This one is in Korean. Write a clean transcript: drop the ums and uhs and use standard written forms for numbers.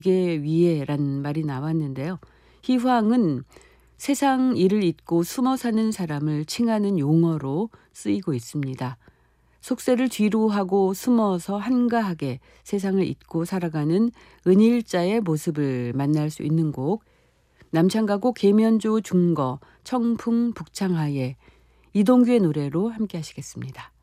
위에란 말이 나왔는데요. 희황은 세상 일을 잊고 숨어 사는 사람을 칭하는 용어로 쓰이고 있습니다. 속세를 뒤로 하고 숨어서 한가하게 세상을 잊고 살아가는 은일자의 모습을 만날 수 있는 곡, 남창가곡 계면조 중거 청풍 북창하에 이동규의 노래로 함께 하시겠습니다.